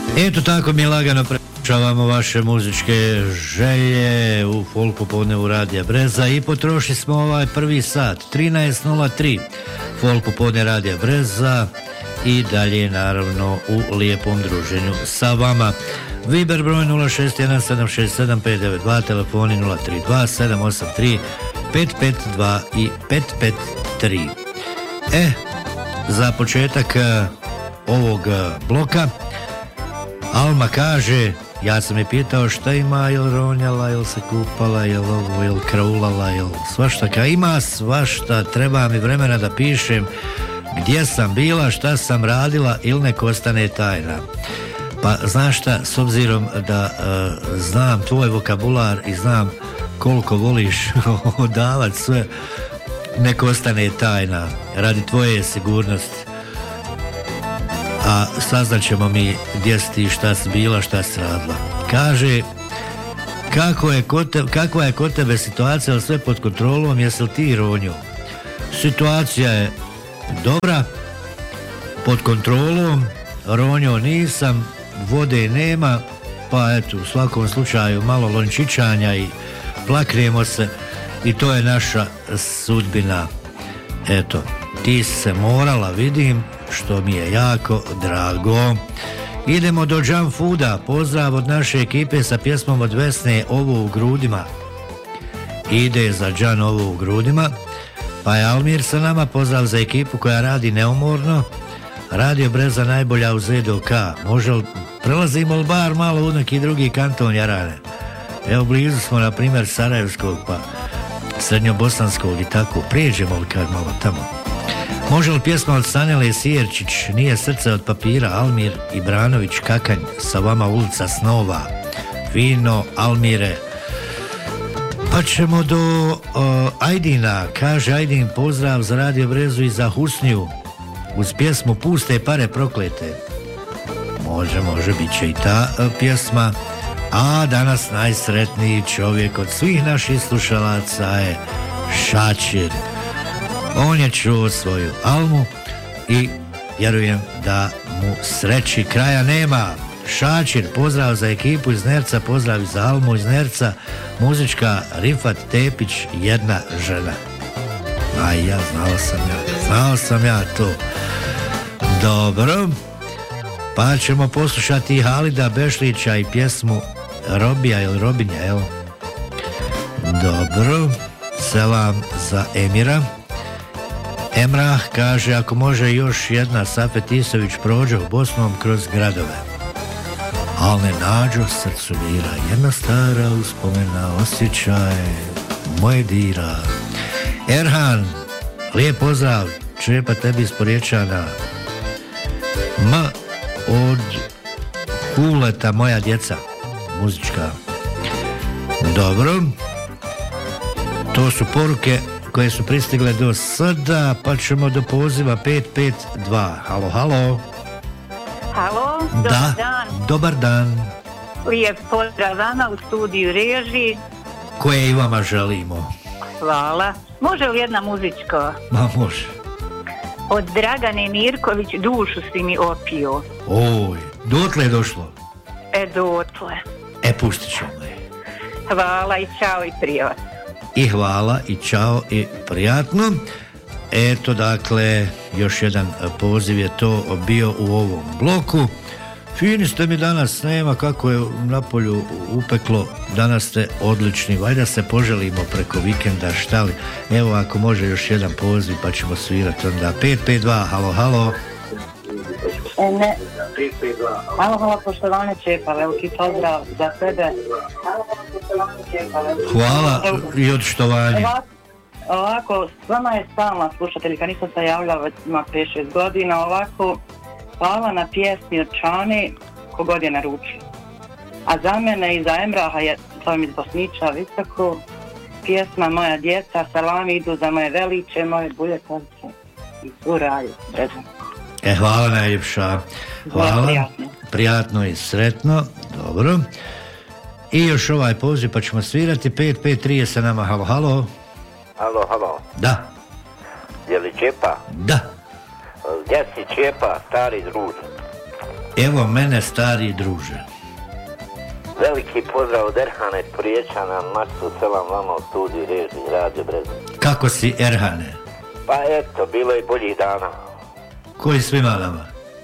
Eto tako mi lagano prečavamo vaše muzičke želje u folk popodnevu Radija Breza i potrošili smo ovaj prvi sat 13:03 folk popodne Radija Breza i dalje naravno u lijepom druženju sa vama. Viber broj 061767592, telefoni 032 783 552 i 553. Za početak ovog bloka Alma kaže, ja sam je pitao šta ima, jel ronjala, jel se kupala, jel ovo, jel kraulala, jel svašta, ima svašta, treba mi vremena da pišem gdje sam bila, šta sam radila ili nek ostane tajna. Pa znaš šta, s obzirom da znam tvoj vokabular i znam koliko voliš odavati sve, nek ostane tajna radi tvoje sigurnosti. A saznaćemo mi gdje si ti, šta si bila, šta si radila. Kaže, kakva je kod tebe situacija, ali sve pod kontrolom, jesi li ti ronju? Situacija je dobra, pod kontrolom, ronjo nisam, vode nema, pa eto, u svakom slučaju malo lončičanja i plaknemo se i to je naša sudbina. Eto, ti si se morala, vidim, što mi je jako drago. Idemo do Jump Fooda, pozdrav od naše ekipe sa pjesmom od Vesne, Ovo u grudima. Ide za Džan Ovo u grudima. Pa je Almir sa nama, pozdrav za ekipu koja radi neumorno. Radio Breza najbolja u ZDOK. Može li, prelazimo li bar malo u neki drugi kanton Jarane? Evo blizu smo na primjer Sarajevskog pa Srednjobosanskog i tako. Prijeđemo li kad malo tamo? Može li pjesma od Sanele Sjerčić, Nije srce od papira, Almir Ibranović Kakanj, sa vama ulica snova. Fino, Almire. Pa ćemo do Ajdina. Kaže Ajdin, pozdrav za Radio Brezu i za Husniju uz pjesmu Puste pare proklete. Može, bit će i ta pjesma. A danas najsretniji čovjek od svih naših slušalaca je Šačir. On je čuo svoju Almu i vjerujem da mu sreći kraja nema. Šačir, pozdrav za ekipu iz Nerca, pozdrav za Almu iz Nerca, muzička Rifat Tepić, jedna žena. Aj ja, znao sam ja to. Dobro, pa ćemo poslušati Halida Bešlića i pjesmu Robija ili Robinja, evo. Dobro, selam za Emira. Emrah kaže, ako može još jedna, Safet Isović prođo Bosnom kroz gradove. Al ne nađo srcu mira, jedna stara uspomena, osjećaj moje dira. Erhan, lijep pozdrav, Čepa tebi iz Porječana. M od Huleta, moja djeca, muzička. Dobro, to su poruke koje su pristigle do sada, pa ćemo do poziva 552. Halo. Halo, dobar dan. Dobar dan. Lijep pozdrav vama u studiju režiji. Koje i vama želimo. Hvala. Može li jedna muzička? Ma može. Od Dragane Mirković, Dušu si mi opio. Oj, dotle je došlo? Dotle. Pustit ćemo je. Hvala i čao i prijatno. I hvala i čao i prijatno. Eto dakle, još jedan poziv je to bio u ovom bloku. Fini ste mi danas, nema kako je napolju upeklo, danas ste odlični, valjda se poželimo preko vikenda, šta li. Evo ako može još jedan poziv pa ćemo svirati onda 552, halo. Ne. Halo, poštovane Čepa, veliki pozdrav za sebe. Hvala i odštovanje. Ovako, s vama je stalna slušateljka, nisam se javljala već ima 5-6 godina, ovako, hvala na pjesmi od Čane, kogod je naručio. A za mene i za Emraha je, to mi Bosnića visoko, pjesma Moja djeca, salami idu za moje veliče, moje buljetavice i u raju, Brezan. Hvala najljepša. Hvala. Prijatno i sretno. Dobro. I još ovaj poziv pa ćemo svirati. 553 je sa nama. Halo. Halo. Da. Je li Čepa? Da. Gdje si Čepa, stari drug? Evo mene stari druže. Veliki pozdrav od Erhane Priječana, Marsu, selam vama u studiju režiji Radio Brezno. Kako si, Erhane? Pa eto, bilo je boljih dana. Koji svima nama?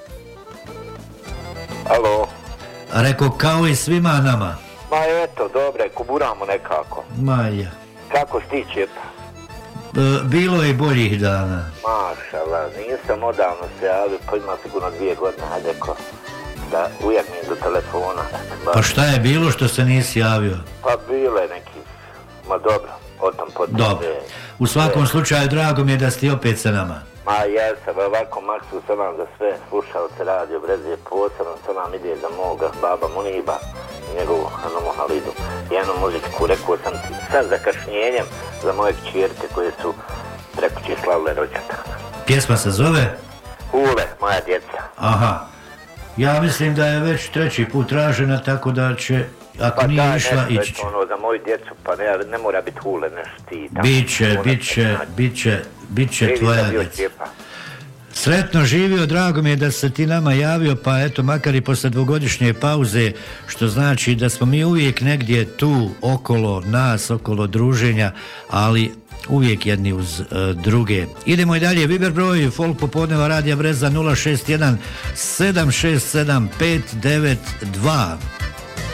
Alo? Rekao, kao i svima nama. Ma eto, dobre, kuburamo nekako. Maja. Kako si ti, Čepa? Bilo je boljih dana. Mašala, nisam odavno se javio, pa ima sigurno 2 godine, hajde ko, da ujaknim do telefona. Pa šta je bilo što se nisi javio? Pa bilo je neki, ma dobro, o tom potom. Dobro, u svakom slučaju drago mi je da ste opet sa nama. Ma jesam, ovako Maksu selam za sve slušalce Radio Brezije, posebno selam ide za moga baba Muniba i njegovu Hanomu Halidu. Jednu muzičku, rekao sam ti, sa zakašnjenjem za moje kćerke koje su prekući slavile rođaka. Pjesma se zove? Ule, moja djeca. Aha, ja mislim da je već 3. put tražena, tako da će, ako pa nije išla, ići će. Ono, za moju djecu, pa ne mora biti Ule, nešto ti. Biće tvoja djeca. Sretno živio, drago mi je da se ti nama javio, pa eto, makar i posle 2-godišnje pauze, što znači da smo mi uvijek negdje tu, okolo nas, okolo druženja, ali uvijek jedni uz druge. Idemo i dalje, Viber broj Folk popodneva Radija Breza 061 767 592.